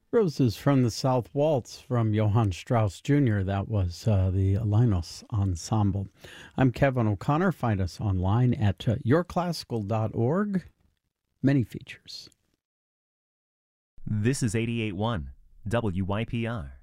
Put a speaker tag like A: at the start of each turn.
A: Roses from the South Waltz from Johann Strauss Jr. That was the Linus Ensemble. I'm Kevin O'Connor. Find us online at yourclassical.org. Many features.
B: This is 88.1 WYPR.